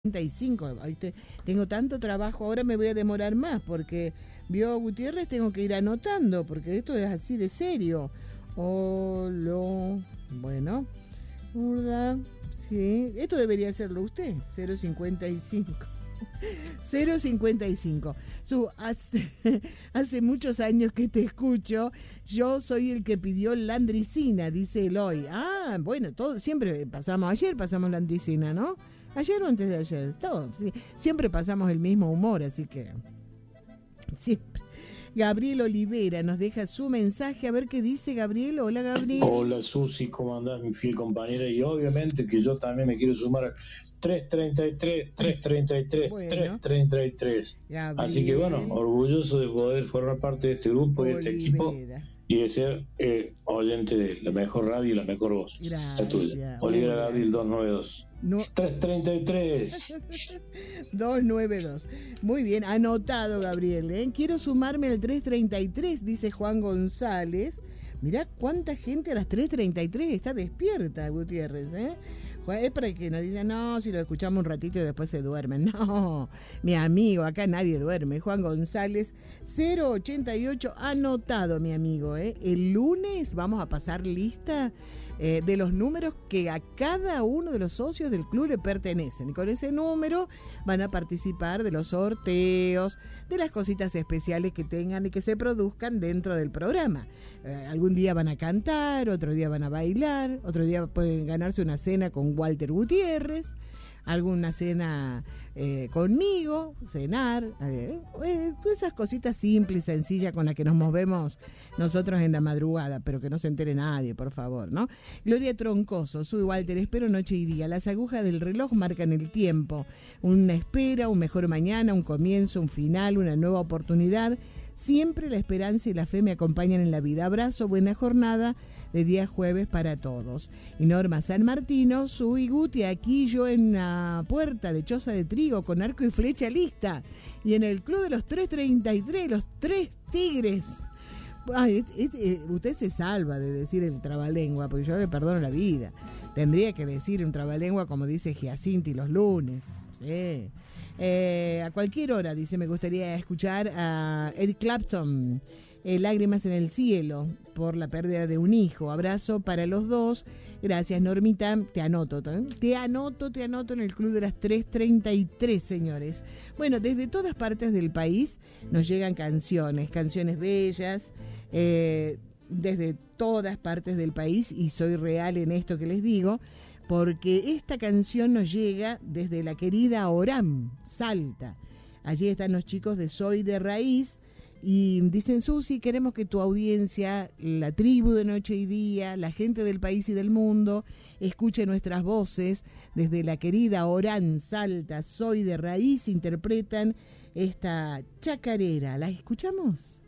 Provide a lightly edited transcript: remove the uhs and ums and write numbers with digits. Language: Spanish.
35. Tengo tanto trabajo, ahora me voy a demorar más porque vio Gutiérrez, tengo que ir anotando porque esto es así de serio. Bueno, Urda, sí, esto debería hacerlo usted, 055. 055. Hace muchos años que te escucho. Yo soy el que pidió landricina, dice Eloy. Ah, bueno, siempre pasamos. Ayer pasamos landricina, ¿no? Ayer o antes de ayer. Sí, siempre pasamos el mismo humor, así que siempre. Gabriel Olivera nos deja su mensaje. A ver qué dice Gabriel. Hola, Gabriel. Hola, Susi, ¿cómo andás, mi fiel compañera? Y obviamente que yo también me quiero sumar a 333, bueno, 333. Gabriel. Así que bueno, orgulloso de poder formar parte de este grupo, de este equipo y de ser oyente de la mejor radio y la mejor voz. Gracias. La tuya. Olivera Gabriel 292. No. 333. 292. Muy bien, anotado, Gabriel. Quiero sumarme al 333, dice Juan González. Mirá cuánta gente a las 3:33 está despierta, Gutiérrez, Es para que nos digan, no, si lo escuchamos un ratito y después se duermen. No, mi amigo, acá nadie duerme. Juan González, 088, anotado, mi amigo. El lunes vamos a pasar lista de los números que a cada uno de los socios del club le pertenecen. Y con ese número van a participar de los sorteos, de las cositas especiales que tengan y que se produzcan dentro del programa. Algún día van a cantar, otro día van a bailar, otro día pueden ganarse una cena con Walter Gutiérrez, alguna cena conmigo, cenar, esas cositas simples y sencillas con las que nos movemos nosotros en la madrugada, pero que no se entere nadie, por favor, ¿no? Gloria Troncoso, soy Walter, espero noche y día, las agujas del reloj marcan el tiempo, una espera, un mejor mañana, un comienzo, un final, una nueva oportunidad. Siempre la esperanza y la fe me acompañan en la vida. Abrazo, buena jornada de día jueves para todos. Y Norma San Martino, Sui Guti, aquí yo en la puerta de Choza de Trigo con arco y flecha lista. Y en el club de los 333, los 3 tigres. Ay, usted se salva de decir el trabalengua, porque yo le perdono la vida. Tendría que decir un trabalengua como dice Giacinti los lunes. Sí. A cualquier hora, dice, me gustaría escuchar a Eric Clapton, Lágrimas en el cielo, por la pérdida de un hijo. Abrazo para los dos. Gracias, Normita. Te anoto en el club de las 3:33, señores. Bueno, desde todas partes del país nos llegan canciones bellas, desde todas partes del país, y soy real en esto que les digo, porque esta canción nos llega desde la querida Orán, Salta. Allí están los chicos de Soy de Raíz y dicen, Susi, queremos que tu audiencia, la tribu de Noche y Día, la gente del país y del mundo, escuche nuestras voces. Desde la querida Orán, Salta, Soy de Raíz, interpretan esta chacarera. ¿La escuchamos?